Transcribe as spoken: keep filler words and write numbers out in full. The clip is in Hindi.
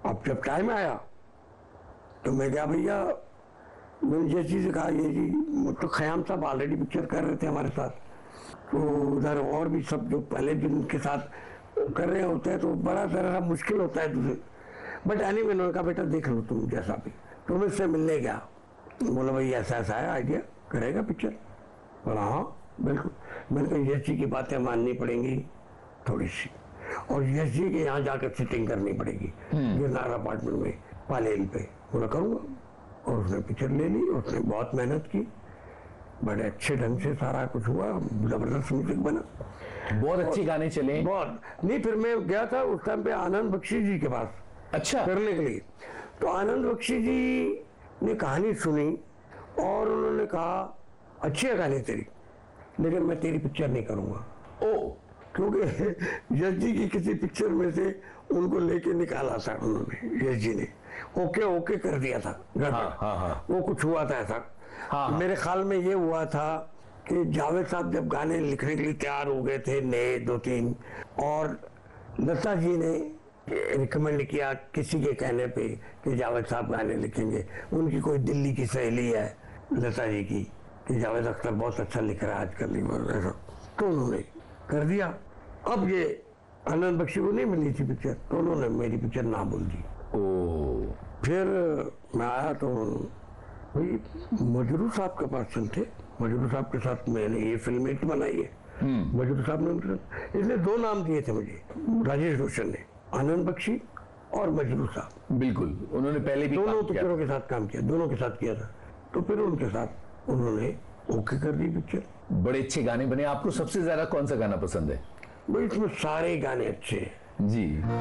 अब जब टाइम आया तो मैं क्या भैया, मैंने जैसी से कहा ये जी, तो खयाम साहब ऑलरेडी पिक्चर कर रहे थे हमारे साथ, तो उधर और भी सब जो पहले जिनके साथ कर रहे होते हैं तो बड़ा ज़रा मुश्किल होता है तुझे। बट एनी मैंने कहा बेटा देख लो तुम जैसा भी। तो मैं इससे मिलने गया, बोला भाई ऐसा ऐसा है आइडिया, करेगा पिक्चर? बोला हाँ बिल्कुल। मैंने कहा यश जी की बातें माननी पड़ेंगी थोड़ी सी, और यश जी के यहाँ जाकर सिटिंग करनी पड़ेगी गिरनार अपार्टमेंट में पालेल पे। बोला करूँगा। और उसने पिक्चर ले ली, उसने बहुत मेहनत की, बड़े अच्छे ढंग से सारा कुछ हुआ, जबरदस्त म्यूजिक बना, बहुत अच्छे गाने चले। बहुत नहीं, फिर मैं गया था उस टाइम पे आनंद बख्शी जी के पास अच्छा करने के लिए। तो आनंद बख्शी जी ने कहानी सुनी और उन्होंने कहा अच्छी है कहानी तेरी, लेकिन मैं तेरी पिक्चर नहीं करूँगा। ओ क्योंकि यश जी की किसी पिक्चर में से उनको लेके निकाला था उन्होंने, यश जी ने ओके ओके कर दिया था। हाँ, हाँ, हाँ। वो कुछ हुआ था ऐसा। हाँ, हाँ। मेरे ख्याल में ये हुआ था कि जावेद साहब जब गाने लिखने के लिए तैयार हो गए थे नए दो तीन, और लता जी ने रिकमेंड किया किसी के कहने पे कि जावेद साहब गाने लिखेंगे। उनकी कोई दिल्ली की सहेली है लता जी की कि जावेद अख्तर बहुत अच्छा लिख रहा है आजकल, ऐसा, तो उन्होंने कर दिया। अब ये आनंद बख्शी को नहीं मिली थी पिक्चर, तो उन्होंने मेरी पिक्चर ना बोल दी। ओ फिर मैं आया तो भाई मजरू साहब के पास चलते, मजरू साहब के साथ मैंने ये फिल्म एक बनाई है। मजरू साहब ने इसने दो नाम दिए थे मुझे, राजेश रोशन ने, आनंद बख्शी और मजरू साहब। बिल्कुल, उन्होंने पहले भी दोनों काम किया। पिक्चरों के साथ काम किया, दोनों के साथ किया था। तो फिर उनके साथ उन्होंने ओके कर दी पिक्चर। बड़े अच्छे गाने बने। आपको सबसे ज्यादा कौन सा गाना पसंद है? भाई इसमें सारे गाने अच्छे हैं जी।